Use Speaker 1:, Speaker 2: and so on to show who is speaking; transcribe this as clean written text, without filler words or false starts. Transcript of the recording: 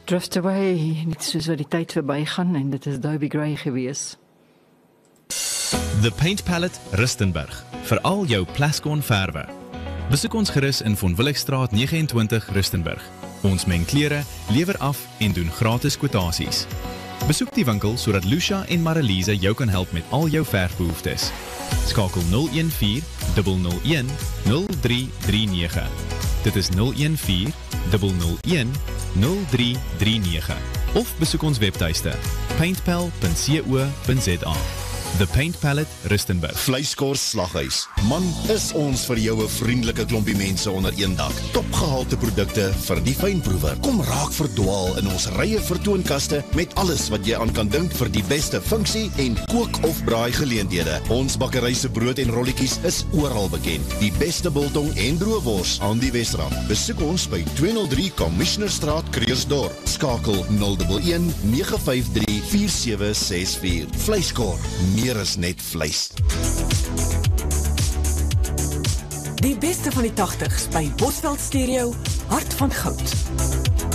Speaker 1: Drift Away, net soos wat die tyd verbygaan en dit is Dobie Gray gewees.
Speaker 2: The Paint Palette Rustenburg, vir al jou Plascon verwe. Besoek ons gerus in Von Willigstraat 29 Rustenburg. Ons meng klere, lewer af en doen gratis kwotasies. Besoek die winkel sodat Lucia en Marilise jou kan help met al jou verfbehoeftes. Skakel 014 001 0339. Dit is 014 001 0339. Of besoek ons webtuiste paintpal.co.za. The Paint Palette Rustenburg.
Speaker 3: Vleiskors Slaghuis. Man, is ons vir jou 'n vriendelike klompie mense onder een dak. Topgehalte produkte vir die fynproewer. Kom raak verdwaal in ons rye vertoonkaste met alles wat jy aan kan dink vir die beste funksie en kook of braai geleenthede. Ons bakkery se brood en rolletjies is oral bekend. Die beste biltong en droëwors aan die Wesrand. Besoek ons by 203 Commissionerstraat, Krugersdorp. Skakel 011 953 4764. Vleiskor. Meer is net vleis.
Speaker 4: Die beste van die 80s by Bosveld Stereo, Hart van Goud.